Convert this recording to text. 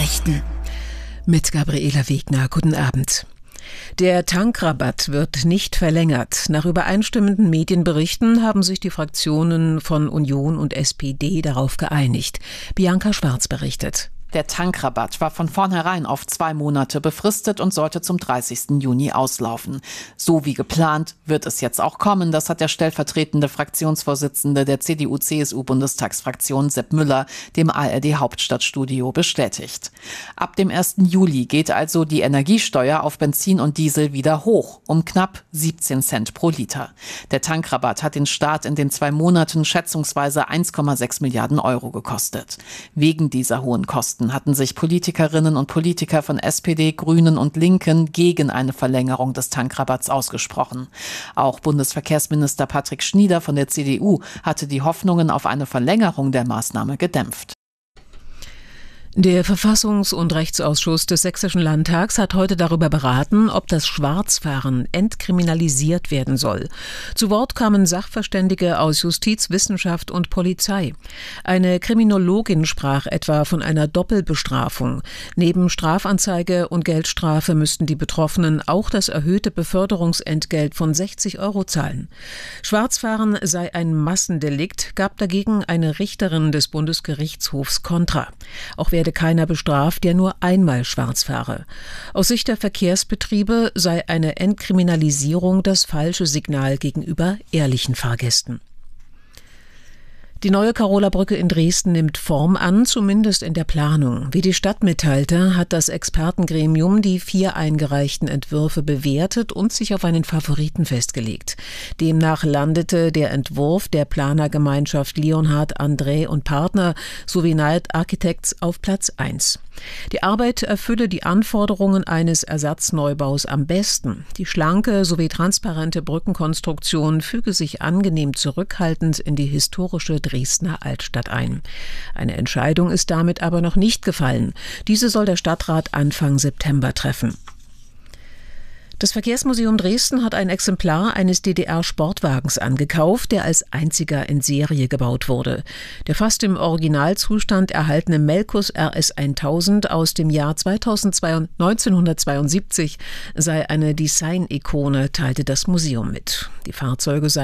Nachrichten mit Gabriela Wegner. Guten Abend. Der Tankrabatt wird nicht verlängert. Nach übereinstimmenden Medienberichten haben sich die Fraktionen von Union und SPD darauf geeinigt. Bianca Schwarz berichtet. Der Tankrabatt war von vornherein auf 2 Monate befristet und sollte zum 30. Juni auslaufen. So wie geplant wird es jetzt auch kommen. Das hat der stellvertretende Fraktionsvorsitzende der CDU-CSU-Bundestagsfraktion Sepp Müller dem ARD-Hauptstadtstudio bestätigt. Ab dem 1. Juli geht also die Energiesteuer auf Benzin und Diesel wieder hoch, um knapp 17 Cent pro Liter. Der Tankrabatt hat den Staat in den 2 Monaten schätzungsweise 1,6 Milliarden Euro gekostet. Wegen dieser hohen Kosten hatten sich Politikerinnen und Politiker von SPD, Grünen und Linken gegen eine Verlängerung des Tankrabatts ausgesprochen. Auch Bundesverkehrsminister Patrick Schnieder von der CDU hatte die Hoffnungen auf eine Verlängerung der Maßnahme gedämpft. Der Verfassungs- und Rechtsausschuss des Sächsischen Landtags hat heute darüber beraten, ob das Schwarzfahren entkriminalisiert werden soll. Zu Wort kamen Sachverständige aus Justiz, Wissenschaft und Polizei. Eine Kriminologin sprach etwa von einer Doppelbestrafung. Neben Strafanzeige und Geldstrafe müssten die Betroffenen auch das erhöhte Beförderungsentgelt von 60 € zahlen. Schwarzfahren sei ein Massendelikt, gab dagegen eine Richterin des Bundesgerichtshofs Kontra. Auch werde keiner bestraft, der nur einmal schwarz fahre. Aus Sicht der Verkehrsbetriebe sei eine Entkriminalisierung das falsche Signal gegenüber ehrlichen Fahrgästen. Die neue Karola-Brücke in Dresden nimmt Form an, zumindest in der Planung. Wie die Stadt mitteilte, hat das Expertengremium die 4 eingereichten Entwürfe bewertet und sich auf einen Favoriten festgelegt. Demnach landete der Entwurf der Planergemeinschaft Leonhard, André und Partner sowie Knight Architects auf Platz 1. Die Arbeit erfülle die Anforderungen eines Ersatzneubaus am besten. Die schlanke sowie transparente Brückenkonstruktion füge sich angenehm zurückhaltend in die historische Dresdner Altstadt ein. Eine Entscheidung ist damit aber noch nicht gefallen. Diese soll der Stadtrat Anfang September treffen. Das Verkehrsmuseum Dresden hat ein Exemplar eines DDR-Sportwagens angekauft, der als einziger in Serie gebaut wurde. Der fast im Originalzustand erhaltene Melkus RS 1000 aus dem Jahr 1972 sei eine Design-Ikone, teilte das Museum mit. Die Fahrzeuge seien